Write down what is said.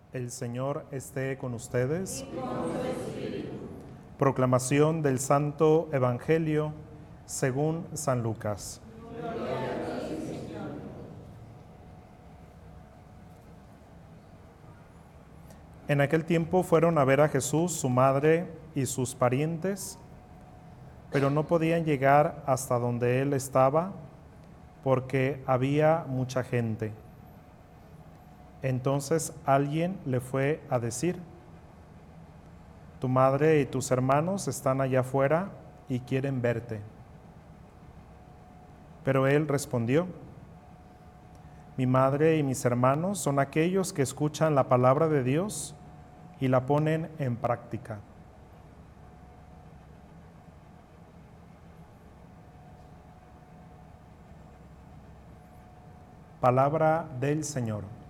El Señor esté con ustedes. Proclamación del Santo Evangelio según San Lucas. En aquel tiempo fueron a ver a Jesús, su madre y sus parientes, pero no podían llegar hasta donde él estaba porque había mucha gente. Entonces alguien le fue a decir: tu madre y tus hermanos están allá afuera y quieren verte. Pero él respondió: mi madre y mis hermanos son aquellos que escuchan la palabra de Dios y la ponen en práctica. Palabra del Señor.